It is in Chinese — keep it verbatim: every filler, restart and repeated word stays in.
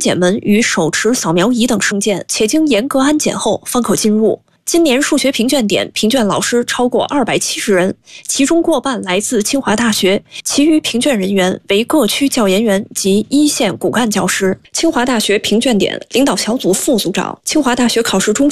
检门与手持扫描仪等证件，且经严格安检后方可进入。今年数学评卷点评卷老师超过二百七十人，其中过半来自清华大学，其余评卷人员为各区教研员及一线骨干教师。清华大学评卷点领导小组副组长、清华大学考试中